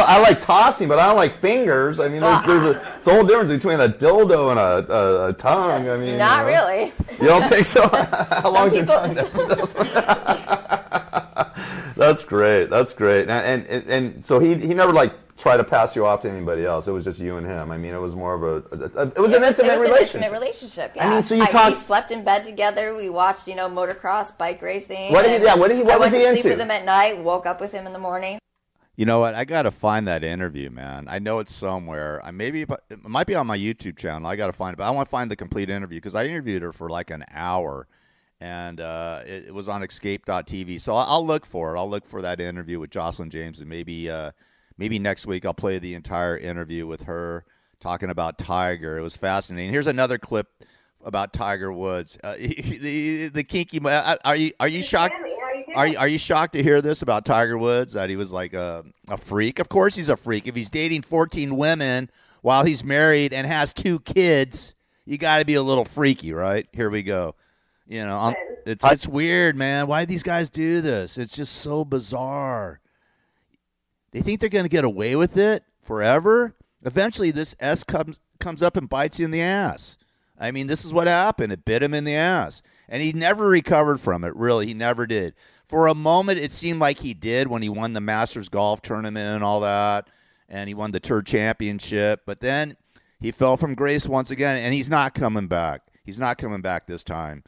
I like tossing, but I don't like fingers. I mean, it's a whole difference between a dildo and a tongue. I mean, not really. You don't think so? How long's your tongue? That's great. That's great. And so he never like tried to pass you off to anybody else. It was just you and him. I mean, it was more of an intimate relationship. Yeah. I mean, so we slept in bed together. We watched, motocross, bike racing. What was he into? I went to sleep with him at night. Woke up with him in the morning. You know what? I got to find that interview, man. I know it's somewhere. It might be on my YouTube channel. I got to find it, but I want to find the complete interview because I interviewed her for like an hour, and it was on Escape.tv. So I'll look for it. I'll look for that interview with Jocelyn James, and maybe next week I'll play the entire interview with her talking about Tiger. It was fascinating. Here's another clip about Tiger Woods. The kinky. Are you shocked? Are you shocked to hear this about Tiger Woods, that he was like a freak? Of course he's a freak. If he's dating 14 women while he's married and has 2 kids, you got to be a little freaky, right? Here we go. It's weird, man. Why do these guys do this? It's just so bizarre. They think they're going to get away with it forever. Eventually, this S comes up and bites you in the ass. I mean, this is what happened. It bit him in the ass. And he never recovered from it, really. He never did. For a moment, it seemed like he did when he won the Masters golf tournament and all that, and he won the Tour Championship. But then he fell from grace once again, and he's not coming back. He's not coming back this time.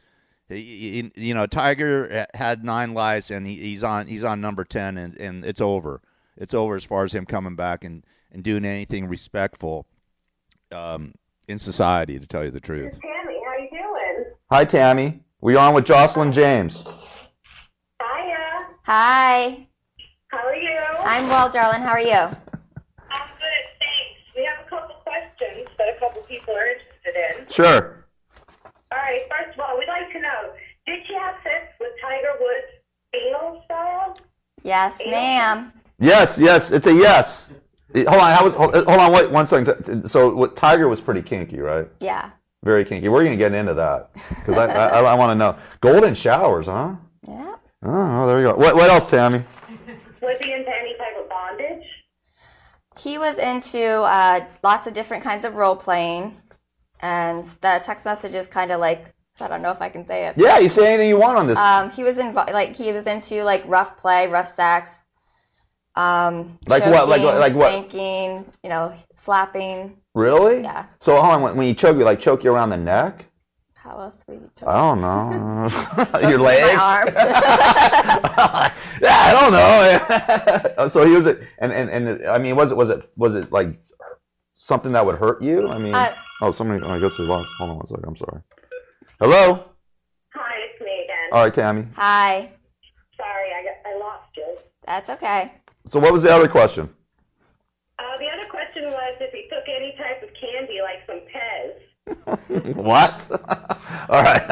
Tiger had 9 lives, and he's on number 10, and it's over. It's over as far as him coming back and doing anything respectful in society, to tell you the truth. Tammy, how you doing? Hi, Tammy. We're on with Jocelyn James. Hiya. Hi. How are you? I'm well, darling. How are you? I'm good, thanks. We have a couple questions that a couple people are interested in. Sure. All right, first of all, we'd like to know, did she have sex with Tiger Woods anal style? Yes, ma'am. Yes, it's a yes. Hold on, wait 1 second. So Tiger was pretty kinky, right? Yeah. Very kinky. We're going to get into that because I want to know. Golden showers, huh? Yeah. Oh, there you go. What else, Tammy? Was he into any type of bondage? He was into lots of different kinds of role playing, and the text messages kind of like, I don't know if I can say it. Yeah, you say anything you want on this. He was into like rough play, rough sex. Like choking, what? Like what? Spanking, slapping. Really? Yeah. So hold on, when you choke you around the neck? How else would you choke? I don't know. Your leg? My arm. Yeah, I don't know. So he was and I mean, was it like something that would hurt you? I mean, I guess we lost. Hold on 1 second. I'm sorry. Hello. Hi, it's me again. All right, Tammy. Hi. Sorry, I lost you. That's okay. So what was the other question? The other question was if he took any type of candy, like some Pez. What? All right.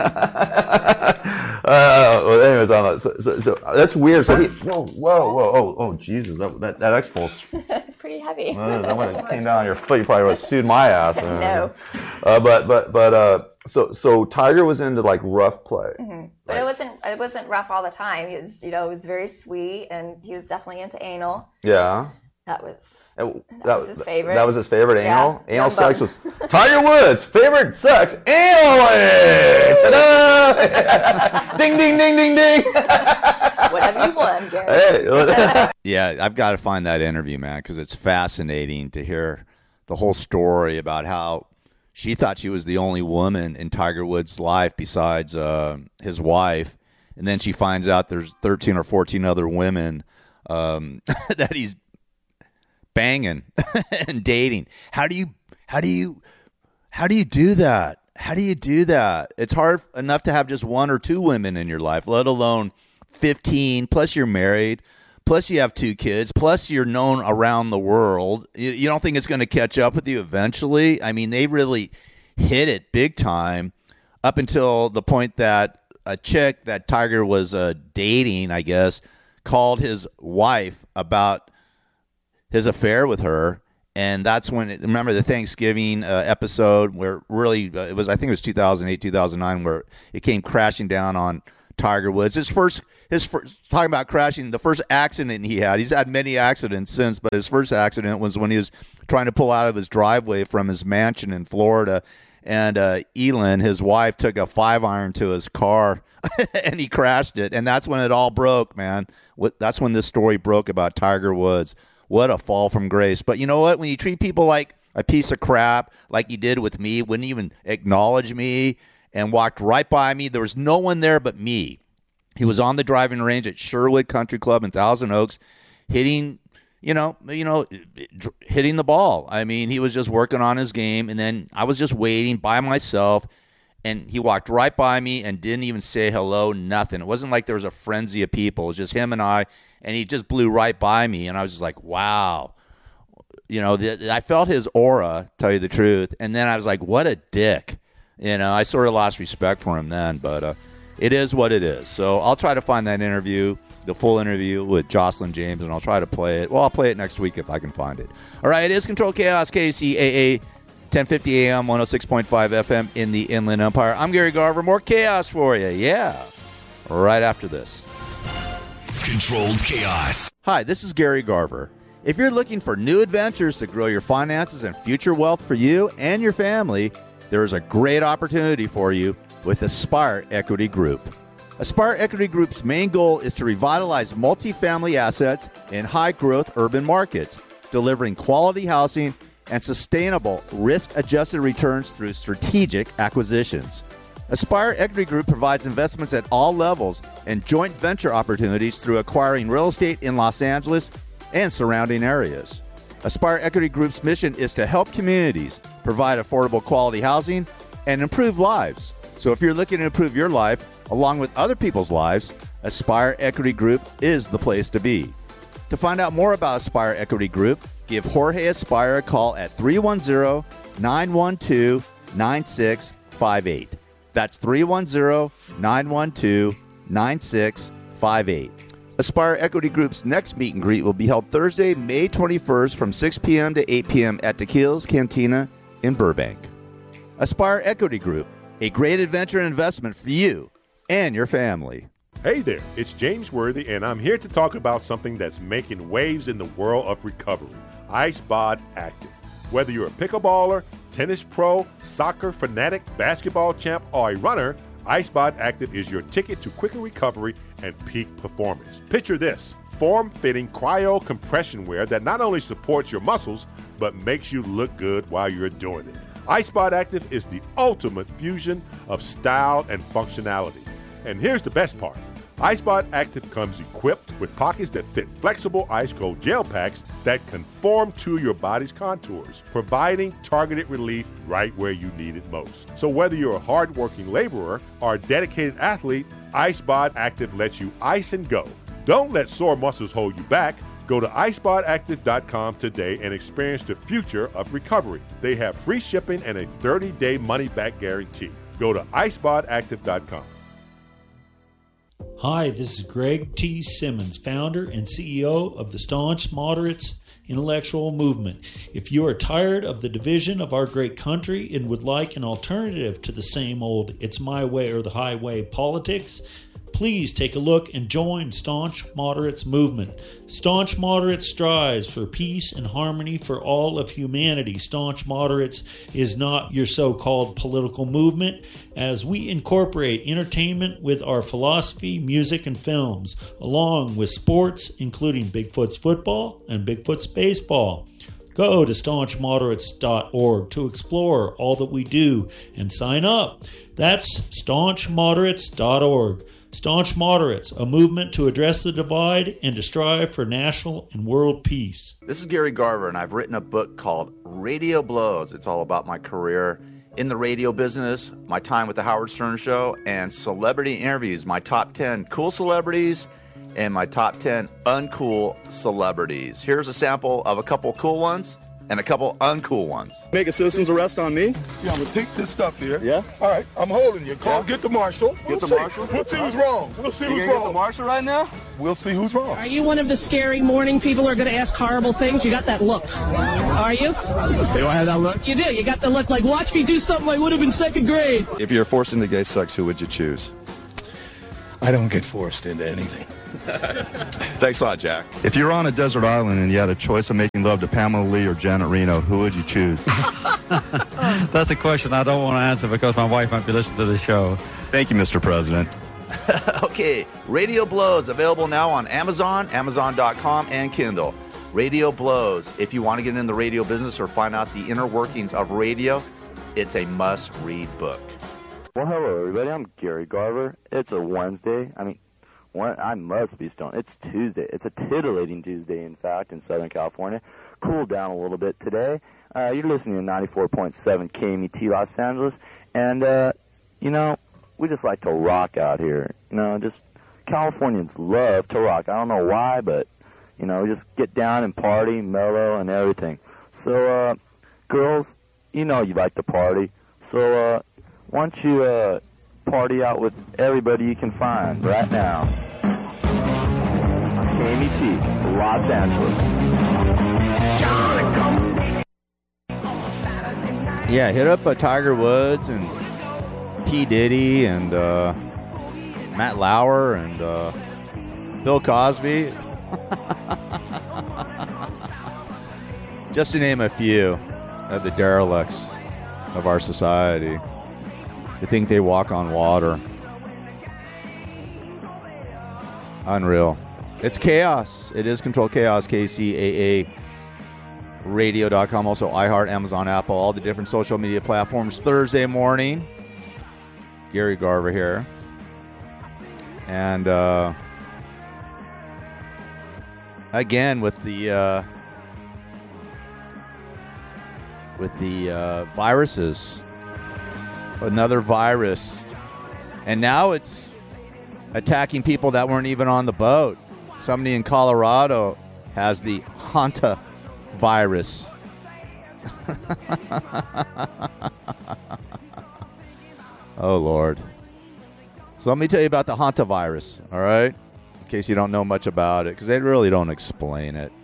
Well, anyways, so that's weird. So he, whoa, oh, Jesus, that X-Pulse. Pretty heavy. That when it came down on your foot, you probably would have sued my ass. No. So Tiger was into like rough play. Mm-hmm. But it wasn't rough all the time. He was, it was very sweet, and he was definitely into anal. Yeah. That was his favorite. That was his favorite anal? Yeah. Anal sex was Tiger Woods' favorite sex, anally! Ta-da! Ding, ding, ding, ding, ding! Whatever you want, Gary. Hey. Yeah, I've got to find that interview, man, because it's fascinating to hear the whole story about how she thought she was the only woman in Tiger Woods' life besides his wife, and then she finds out there's 13 or 14 other women that he's banging and dating. How do you do that? How do you do that? It's hard enough to have just 1 or 2 women in your life, let alone 15, plus you're married, plus you have 2 kids, plus you're known around the world. You don't think it's going to catch up with you eventually? I mean, they really hit it big time up until the point that a chick that Tiger was dating, I guess, called his wife about his affair with her, and that's when remember the Thanksgiving episode where really I think it was 2008, 2009, where it came crashing down on Tiger Woods. His talking about crashing, the first accident he had. He's had many accidents since, but his first accident was when he was trying to pull out of his driveway from his mansion in Florida, and Elin, his wife, took a 5-iron to his car, and he crashed it, and that's when it all broke, man. That's when this story broke about Tiger Woods. What a fall from grace. But you know what? When you treat people like a piece of crap, like he did with me, wouldn't even acknowledge me, and walked right by me. There was no one there but me. He was on the driving range at Sherwood Country Club in Thousand Oaks, hitting the ball. I mean, he was just working on his game, and then I was just waiting by myself, and he walked right by me and didn't even say hello, nothing. It wasn't like there was a frenzy of people. It was just him and I, and he just blew right by me, and I was just like, wow. I felt his aura, tell you the truth, and then I was like, what a dick. I sort of lost respect for him then, but it is what it is. So I'll try to find that interview, the full interview with Jocelyn James, and I'll try to play it. Well, I'll play it next week if I can find it. All right, it is Control Chaos, KCAA, 1050 AM, 106.5 FM in the Inland Empire. I'm Gary Garver. More chaos for you. Yeah. Right after this. Controlled Chaos. Hi, this is Gary Garver. If you're looking for new adventures to grow your finances and future wealth for you and your family, there is a great opportunity for you with Aspire Equity Group. Aspire Equity Group's main goal is to revitalize multifamily assets in high-growth urban markets, delivering quality housing and sustainable risk-adjusted returns through strategic acquisitions. Aspire Equity Group provides investments at all levels and joint venture opportunities through acquiring real estate in Los Angeles and surrounding areas. Aspire Equity Group's mission is to help communities provide affordable quality housing and improve lives. So if you're looking to improve your life along with other people's lives, Aspire Equity Group is the place to be. To find out more about Aspire Equity Group, give Jorge Aspire a call at 310-912-9658. That's 310-912-9658. Aspire Equity Group's next meet and greet will be held Thursday, May 21st from 6 p.m. to 8 p.m. at Tequila's Cantina in Burbank. Aspire Equity Group, a great adventure and investment for you and your family. Hey there, it's James Worthy, and I'm here to talk about something that's making waves in the world of recovery, IceBod Active. Whether you're a pickleballer, tennis pro, soccer fanatic, basketball champ, or a runner, IceBod Active is your ticket to quicker recovery and peak performance. Picture this, form-fitting cryo compression wear that not only supports your muscles, but makes you look good while you're doing it. IceBod Active is the ultimate fusion of style and functionality. And here's the best part. IceBod Active comes equipped with pockets that fit flexible ice cold gel packs that conform to your body's contours, providing targeted relief right where you need it most. So whether you're a hard-working laborer or a dedicated athlete, IceBod Active lets you ice and go. Don't let sore muscles hold you back. Go to icebodactive.com today and experience the future of recovery. They have free shipping and a 30-day money-back guarantee. Go to icebodactive.com. Hi, this is Greg T. Simmons, founder and CEO of the Staunch Moderates Intellectual Movement. If you are tired of the division of our great country and would like an alternative to the same old it's my way or the highway politics, please take a look and join Staunch Moderates Movement. Staunch Moderates strives for peace and harmony for all of humanity. Staunch Moderates is not your so-called political movement, as we incorporate entertainment with our philosophy, music, and films, along with sports, including Bigfoot's football and Bigfoot's baseball. Go to staunchmoderates.org to explore all that we do and sign up. That's staunchmoderates.org. Staunch Moderates, a movement to address the divide and to strive for national and world peace. This is Gary Garver, and I've written a book called Radio Blows. It's all about my career in the radio business, my time with the Howard Stern Show, and celebrity interviews, my top 10 cool celebrities and my top 10 uncool celebrities. Here's a sample of a couple cool ones and a couple uncool ones. Make a citizen's arrest on me? Yeah, I'm gonna take this stuff here. Yeah? All right, I'm holding you. Call, get the marshal. Get the marshal? We'll see who's wrong. We'll see who's wrong. Get the marshal right now? We'll see who's wrong. Are you one of the scary morning people who are going to ask horrible things? You got that look. Are you? Do I have that look? You do. You got the look like, watch me do something I would have in second grade. If you're forced into gay sex, who would you choose? I don't get forced into anything. Thanks a lot, Jack. If you were on a desert island and you had a choice of making love to Pamela Lee or Janet Reno, who would you choose? That's a question I don't want to answer because my wife might be listening to the show. Thank you, Mr. President. Okay, Radio Blows, available now on Amazon, Amazon.com, and Kindle. Radio Blows. If you want to get in the radio business or find out the inner workings of radio, it's a must-read book. Well, hello, everybody. I'm Gary Garver. It's a Wednesday. I must be stoned. It's Tuesday. It's a titillating Tuesday, in fact, in Southern California. Cooled down a little bit today. You're listening to 94.7 KMET Los Angeles. And, we just like to rock out here. Just Californians love to rock. I don't know why, but, we just get down and party, mellow, and everything. So, girls, you like to party. So, why don't you party out with everybody you can find right now. KMET, Los Angeles. Yeah, hit up Tiger Woods and P. Diddy and Matt Lauer and Bill Cosby. Just to name a few of the derelicts of our society. They think they walk on water. Unreal. It's chaos. It is Controlled Chaos, KCAA radio.com, also iHeart, Amazon, Apple, all the different social media platforms. Thursday morning. Gary Garver here. And again with the viruses. Another virus. And now it's attacking people that weren't even on the boat. Somebody in Colorado has the Hanta virus. Oh, Lord. So let me tell you about the Hanta virus, all right? In case you don't know much about it, because they really don't explain it.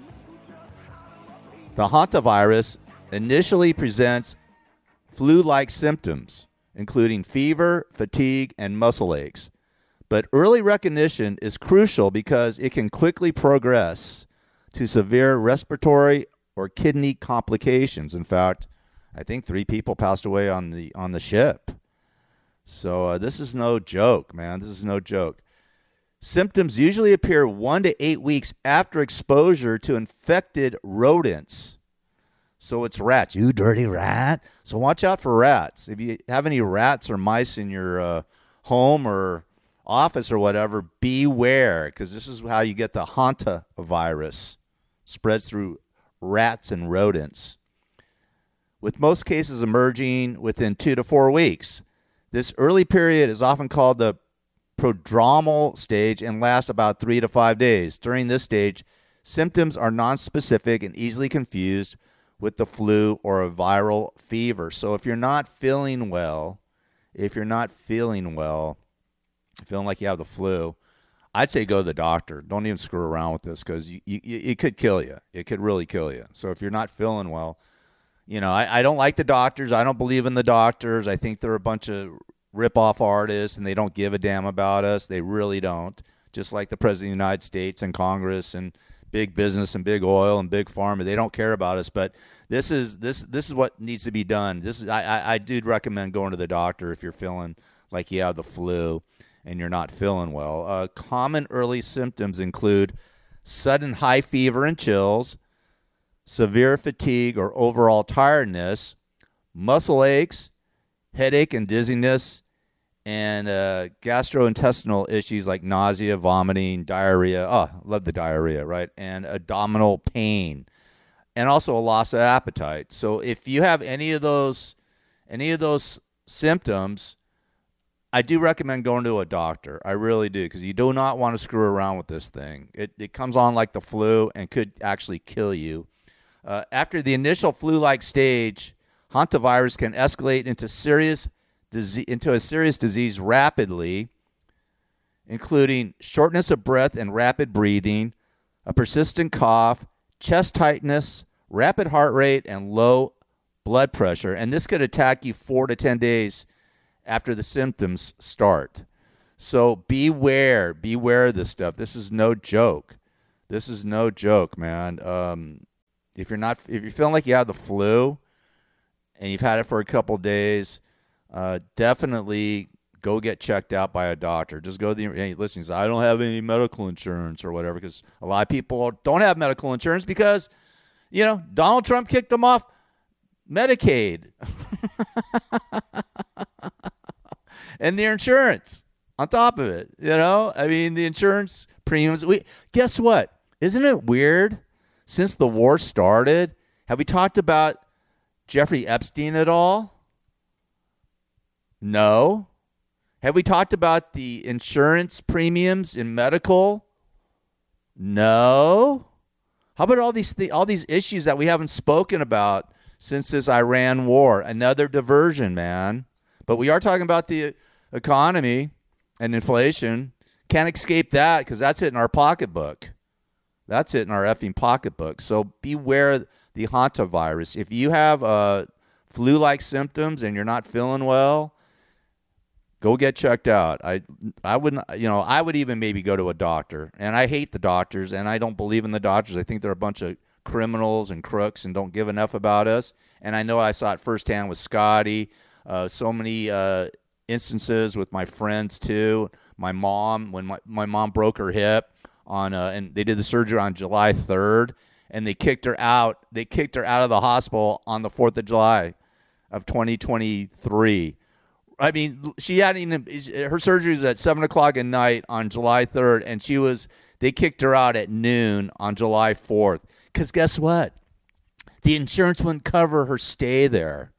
The Hanta virus initially presents flu-like symptoms, including fever, fatigue, and muscle aches. But early recognition is crucial because it can quickly progress to severe respiratory or kidney complications. In fact, I think 3 people passed away on the ship. So this is no joke, man. This is no joke. Symptoms usually appear 1 to 8 weeks after exposure to infected rodents. So it's rats. You dirty rat. So watch out for rats. If you have any rats or mice in your home or office or whatever, beware, because this is how you get the Hanta virus. Spreads through rats and rodents. With most cases emerging within 2 to 4 weeks. This early period is often called the prodromal stage and lasts about 3 to 5 days. During this stage, symptoms are nonspecific and easily confused with the flu or a viral fever. So if you're not feeling well, feeling like you have the flu, I'd say go to the doctor. Don't even screw around with this because it could kill you. It could really kill you. So if you're not feeling well, I don't like the doctors. I don't believe in the doctors. I think they're a bunch of rip-off artists and they don't give a damn about us. They really don't. Just like the President of the United States and Congress and big business and big oil and big pharma. They don't care about us, but this is what needs to be done. I do recommend going to the doctor if you're feeling like you have the flu and you're not feeling well. Common early symptoms include sudden high fever and chills, severe fatigue or overall tiredness, muscle aches, headache and dizziness, and gastrointestinal issues like nausea, vomiting, diarrhea. Oh, love the diarrhea, right? And abdominal pain, and also a loss of appetite. So if you have any of those symptoms, I do recommend going to a doctor. I really do, because you do not want to screw around with this thing. It comes on like the flu and could actually kill you. After the initial flu-like stage, hantavirus can escalate into a serious disease rapidly, including shortness of breath and rapid breathing, a persistent cough, chest tightness, rapid heart rate, and low blood pressure. And this could attack you 4 to 10 days after the symptoms start. So beware of this stuff. This is no joke. This is no joke, man. If you're feeling like you have the flu and you've had it for a couple days, definitely go get checked out by a doctor. Just go to hey, listen, I don't have any medical insurance or whatever, because a lot of people don't have medical insurance because, Donald Trump kicked them off Medicaid and their insurance on top of it. I mean, the insurance premiums. Guess what? Isn't it weird? Since the war started, have we talked about Jeffrey Epstein at all? No. Have we talked about the insurance premiums in medical? No. How about all these issues that we haven't spoken about since this Iran war? Another diversion, man. But we are talking about the economy and inflation. Can't escape that because that's hitting our pocketbook. That's hitting our effing pocketbook. So beware the hantavirus. If you have flu-like symptoms and you're not feeling well, go get checked out. I would even maybe go to a doctor. And I hate the doctors, and I don't believe in the doctors. I think they're a bunch of criminals and crooks and don't give enough about us. And I know I saw it firsthand with Scotty. So many instances with my friends too. My mom, when my mom broke her hip and they did the surgery on July 3rd, and they kicked her out. They kicked her out of the hospital on the 4th of July of 2023. I mean, she hadn't even, her surgery was at 7:00 at night on July 3rd, and they kicked her out at noon on July 4th. Because guess what? The insurance wouldn't cover her stay there.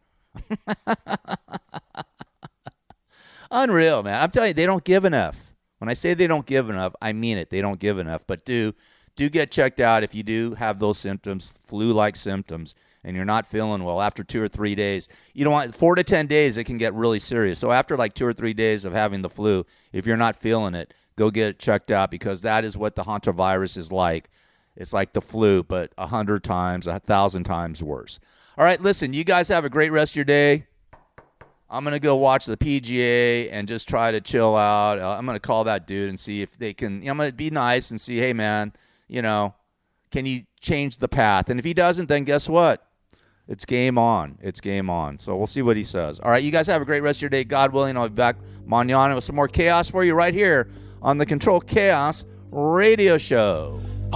Unreal, man. I'm telling you, they don't give enough. When I say they don't give enough, I mean it. They don't give enough. But do get checked out if you do have those symptoms, flu-like symptoms, and you're not feeling well after 2 or 3 days. You don't want 4 to 10 days, it can get really serious. So after like 2 or 3 days of having the flu, if you're not feeling it, go get it checked out, because that is what the hantavirus is like. It's like the flu, but 100 times, 1,000 times worse. All right, listen, you guys have a great rest of your day. I'm going to go watch the PGA and just try to chill out. I'm going to call that dude and see if they can, I'm going to be nice and see, hey, man, can you change the path? And if he doesn't, then guess what? It's game on. It's game on. So we'll see what he says. All right, you guys have a great rest of your day. God willing, I'll be back mañana with some more chaos for you right here on the Control Chaos Radio Show.